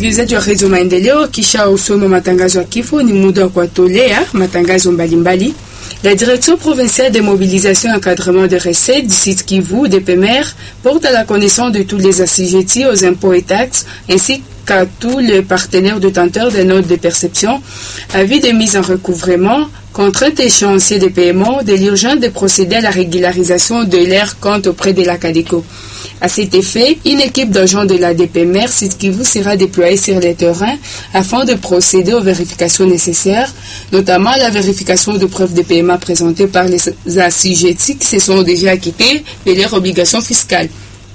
msikilizaji wa Radio Maendeleo, kisha usoma matangazo ya kifo, ni muda wa kuwatolea matangazo mbalimbali. La Direction provinciale de mobilisation et encadrement des recettes du site Kivu, DPMR, porte à la connaissance de tous les assujettis aux impôts et taxes, ainsi qu'à tous les partenaires détenteurs des notes de perception, avis de mise en recouvrement, contraintes échéanciers de paiement, de l'urgence de procéder à la régularisation de leur compte auprès de la CADECO. À cet effet, une équipe d'agents de la DPMR site Kivu sera déployée sur les terrains afin de procéder aux vérifications nécessaires, notamment la vérification de preuves de paiement présentées par les assujettis qui se sont déjà acquittés de leurs obligations fiscales.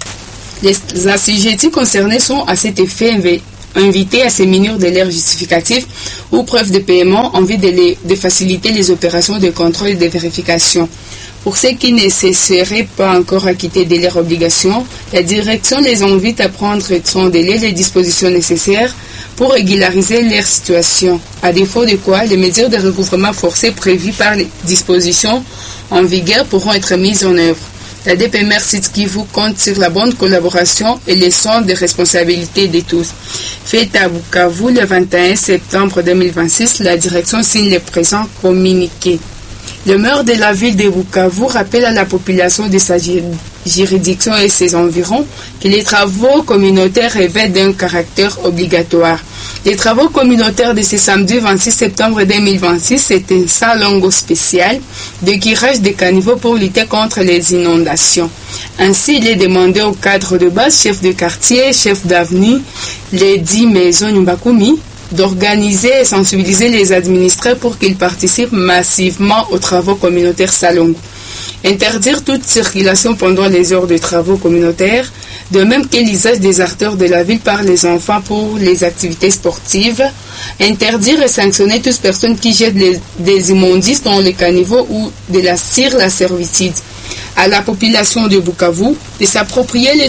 Les assujettis concernés sont à cet effet invités à se munir de leurs justificatifs ou preuves de paiement en vue de faciliter les opérations de contrôle et de vérification. Pour ceux qui ne se seraient pas encore acquittés de leurs obligations, la direction les invite à prendre sans délai les dispositions nécessaires pour régulariser leur situation, à défaut de quoi les mesures de recouvrement forcé prévues par les dispositions en vigueur pourront être mises en œuvre. La DPMR site Kivu compte sur la bonne collaboration et le sens de responsabilité de tous. Fête à Bukavu le 21 septembre 2026, la direction signe le présent communiqué. Le maire de la ville de Bukavu rappelle à la population de sa juridiction et ses environs que les travaux communautaires revêtent d'un caractère obligatoire. Les travaux communautaires de ce samedi 26 septembre 2026, c'est un salongo spécial de curage des caniveaux pour lutter contre les inondations. Ainsi, il est demandé au cadre de base, chef de quartier, chef d'avenue, les 10 maisons Nyumbakumi, d'organiser et sensibiliser les administrés pour qu'ils participent massivement aux travaux communautaires Salongo. Interdire toute circulation pendant les heures de travaux communautaires, de même que l'usage des acteurs de la ville par les enfants pour les activités sportives. Interdire et sanctionner toute personne qui jette des immondices dans les caniveaux ou de la servitude. À la population de Bukavu de s'approprier les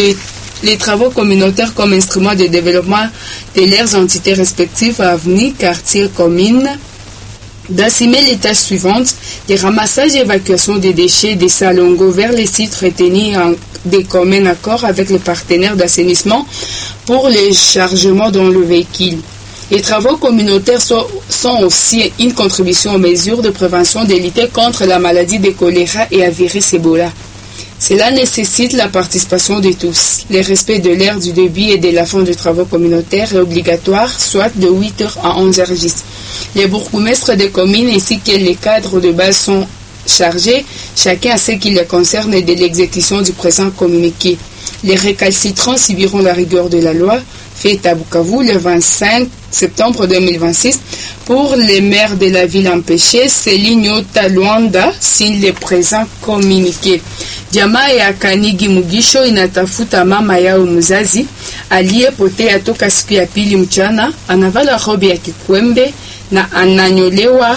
travaux communautaires comme instrument de développement de leurs entités respectives, avenues, quartiers, communes, d'assumer les tâches suivantes, le ramassage et évacuation des déchets des Salongo vers les sites retenus en des communs accords avec les partenaires d'assainissement pour le chargement dans le véhicule. Les travaux communautaires sont aussi une contribution aux mesures de prévention de lutter contre la maladie de choléra et à virus Ebola. Cela nécessite la participation de tous. Le respect de l'heure du début et de la fin des travaux communautaires est obligatoire, soit de 8h à 11h juste. Les bourgmestres des communes ainsi que les cadres de base sont chargés, chacun à ce qui les concerne, de l'exécution du présent communiqué. Les récalcitrants subiront la rigueur de la loi, faite à Bukavu le 25 septembre 2026. Pour les maires de la ville empêchée, Céline Yota Luanda signe le présent communiqué. Jamaa ya Kanigi Mugisho inatafuta mama yao mzazi aliyepotea toka siku ya pili mchana. Anavala robe ya kikwembe na ananyolewa.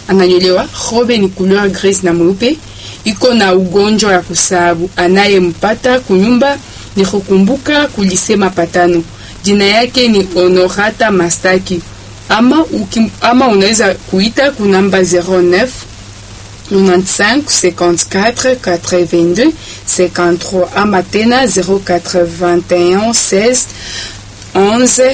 Robe ni couleur grise na mweupe. Iko na ugonjwa ya kusabu. Anayempata kunyumba ni kukumbuka kulisema patano. Jina yake ni Honorata Mastaki. Ama unaweza kuita kunamba 09 95 54 82 53 ama tena 081 16 11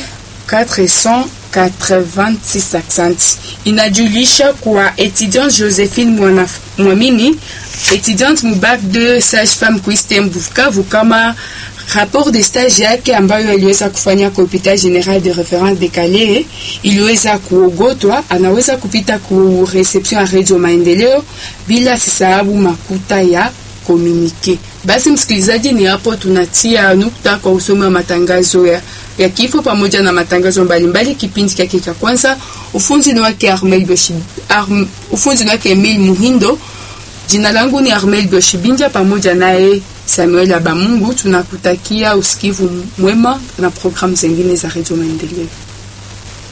486 accent. Inajulisha kwa étudiante Josephine Mwamini, étudiante Mubak de sage-femme Christian Bukavu, kama rapport de stage yake ambayo aliweza kufanya kwa hopital general de référence de Calais iliweza kuogotwa, anaweza kupita ku reception ya Radio Maendeleo bila sisahabu makuta ya communique. Basi msikilizaji, ni hapo tunatia nukta kwa usoma matangazo ya kifo pamoja na matangazo mbalimbali. Kipindi chake cha kwanza ufunzi wake ufunzi wake Emile Muhindo. Jina langu ni Armel Boshibinja pamoja naye Samuel Abamungu. Tunakutakia usikivu mwema na programu zingine za Radio Maendeleo.